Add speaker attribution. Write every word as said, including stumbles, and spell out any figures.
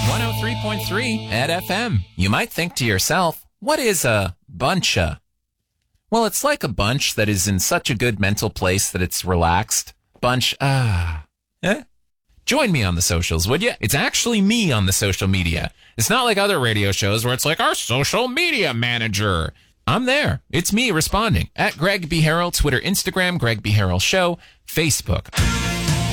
Speaker 1: one oh three point three at F M. You might think to yourself, what is a buncha? Well, it's like a bunch that is in such a good mental place that it's relaxed. Bunch, ah. Eh? Join me on the socials, would you? It's actually me on the social media. It's not like other radio shows where it's like our social media manager. I'm there. It's me responding. At Greg B. Harrell, Twitter, Instagram, Greg B. Harrell Show, Facebook.